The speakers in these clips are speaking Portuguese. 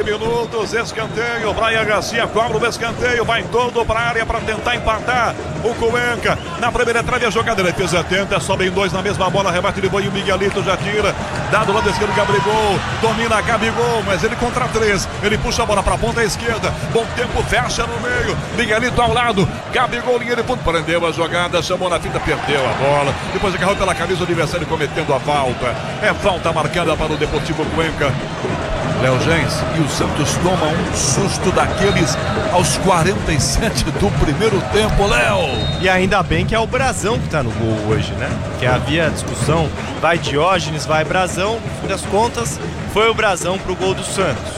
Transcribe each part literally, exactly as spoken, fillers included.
minutos, escanteio. Brian Garcia cobra o escanteio, vai todo para a área para tentar empatar o Cuenca. Na primeira trave a jogada, defesa tenta, sobem dois na mesma bola, rebate de boi, o Miguelito já tira. Dado lado esquerdo, Gabigol, domina Gabigol, mas ele contra três. Ele puxa a bola para a ponta esquerda. Bom tempo, fecha no meio. Miguelito ao lado, Gabigol, linha de fundo, prendeu a jogada, chamou na fita, perdeu a bola. Depois agarrou pela camisa, o adversário cometendo a falta. É falta marcada para o Deportivo Cuenca. Léo Gens, e o Santos toma um susto daqueles aos quarenta e sete do primeiro tempo, Léo. E ainda bem que é o Brazão que tá no gol hoje, né? Que havia discussão, vai Diógenes, vai Brazão. No fim das contas, foi o Brazão pro gol do Santos.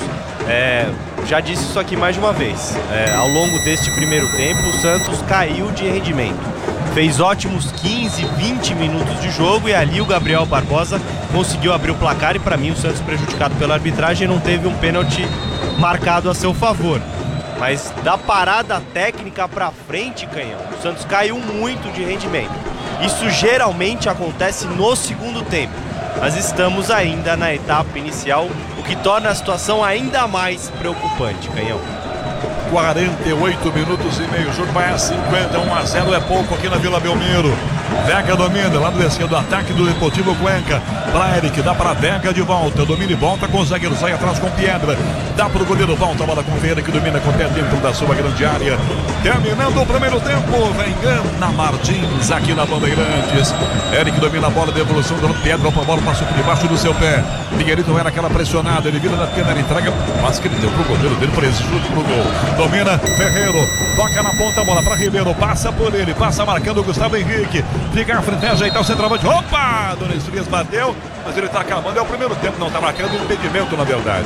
É, já disse isso aqui mais de uma vez. É, ao longo deste primeiro tempo, o Santos caiu de rendimento. Fez ótimos quinze, vinte minutos de jogo e ali o Gabriel Barbosa conseguiu abrir o placar e para mim o Santos, prejudicado pela arbitragem, não teve um pênalti marcado a seu favor. Mas da parada técnica para frente, Canhão, o Santos caiu muito de rendimento. Isso geralmente acontece no segundo tempo, mas estamos ainda na etapa inicial, o que torna a situação ainda mais preocupante, Canhão. quarenta e oito minutos e meio, o jogo vai a cinquenta, um a zero é pouco aqui na Vila Belmiro. Vega domina, lá do esquerdo, ataque do Deportivo Cuenca. Pra Eric, dá pra Vega de volta, domina e volta com o zagueiro, sai atrás com Piedra. Dá pro goleiro, volta a bola com o Ferreira que domina com o pé dentro da sua grande área. Terminando o primeiro tempo, vem Ana Martins aqui na Bandeirantes. Eric domina a bola, devolução do Piedra, a bola passou por debaixo do seu pé. Miguelito vai naquela pressionada, ele vira na pena, ele entrega, mas que ele deu pro goleiro dele por esse chute pro gol. Domina Ferreiro, toca na ponta, a bola para Ribeiro, passa por ele, passa marcando o Gustavo Henrique, fica à frente, ajeitar o centroavante, opa, Donis Frias bateu, mas ele está acabando, é o primeiro tempo, não está marcando impedimento na verdade.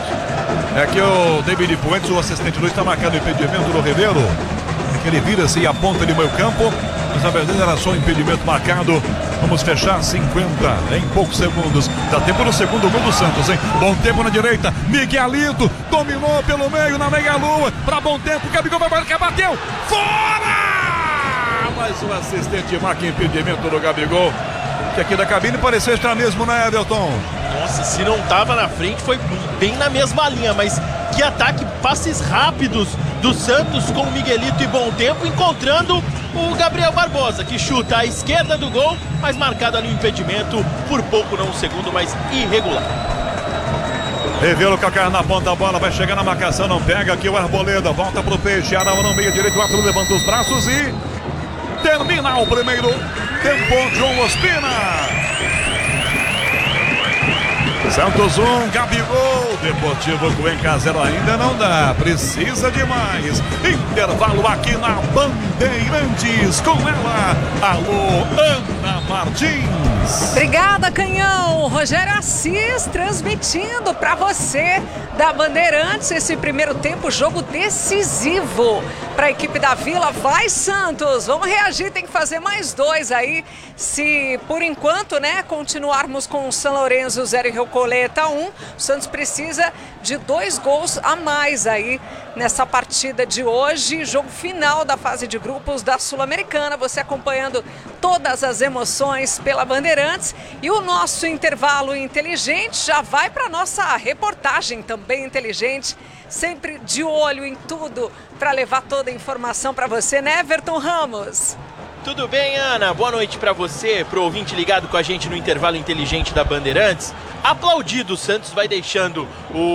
É que o David Puentes, o assistente Luiz, está marcando impedimento do Ribeiro, é que ele vira-se e aponta de meio campo, mas na verdade era só um impedimento marcado. Vamos fechar cinquenta em poucos segundos. Dá tempo no segundo gol do Santos, hein? Bom tempo na direita. Miguelito dominou pelo meio na meia-lua. Para bom tempo. Gabigol vai marcar, bateu. Fora! Mas o assistente marca impedimento do Gabigol. Que aqui da cabine pareceu estar mesmo, né, Everton? Nossa, se não tava na frente, foi bem na mesma linha. Mas que ataque, passes rápidos do Santos com o Miguelito e bom tempo, encontrando o Gabriel Barbosa, que chuta à esquerda do gol, mas marcado ali o impedimento, por pouco não um segundo, mas irregular. Revelo calcar na ponta da bola, vai chegar na marcação, não pega aqui o Arboleda, volta pro Peixe, Arão no meio direito, o Arthur levanta os braços e termina o primeiro tempo. João Ospina. Santos um, Gabigol, Deportivo Cuenca zero, ainda não dá, precisa de mais. Intervalo aqui na Bandeirantes, com ela, alô, Ana Martins. Obrigada, Canhão. Rogério Assis transmitindo para você da Bandeirantes esse primeiro tempo, jogo decisivo para a equipe da Vila. Vai, Santos, vamos reagir, tem que fazer mais dois aí, se por enquanto, né, continuarmos com o São Lourenço zero e Recoleta um, o Santos precisa de dois gols a mais aí nessa partida de hoje, jogo final da fase de grupos da Sul-Americana, você acompanhando todas as emoções pela Bandeirantes, e o nosso intervalo inteligente já vai para nossa reportagem também inteligente, sempre de olho em tudo para levar toda a informação para você, né, Everton Ramos? Tudo bem, Ana? Boa noite para você, pro ouvinte ligado com a gente no intervalo inteligente da Bandeirantes. Aplaudido, o Santos vai deixando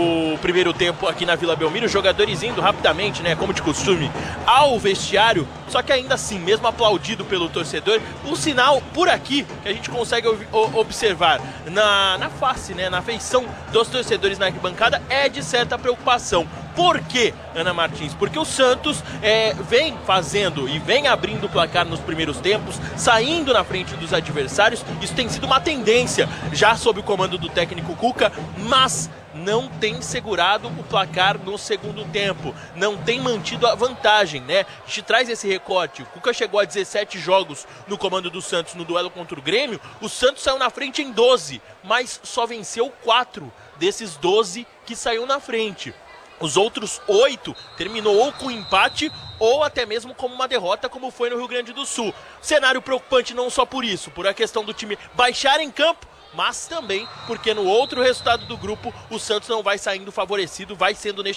o primeiro tempo aqui na Vila Belmiro, os jogadores indo rapidamente, né, como de costume, ao vestiário, só que ainda assim, mesmo aplaudido pelo torcedor, um sinal por aqui que a gente consegue observar na, na face, né, na feição dos torcedores na arquibancada é de certa preocupação. Por quê, Ana Martins? Porque o Santos é, vem fazendo e vem abrindo o placar nos primeiros tempos, saindo na frente dos adversários. Isso tem sido uma tendência já sob o comando do técnico Cuca, mas não tem segurado o placar no segundo tempo, não tem mantido a vantagem, né? A gente traz esse recorte, o Cuca chegou a dezessete jogos no comando do Santos no duelo contra o Grêmio, o Santos saiu na frente em doze, mas só venceu quatro desses doze que saiu na frente. Os outros oito terminou ou com empate ou até mesmo como uma derrota, como foi no Rio Grande do Sul. Cenário preocupante não só por isso, por a questão do time baixar em campo, mas também porque no outro resultado do grupo o Santos não vai saindo favorecido, vai sendo neste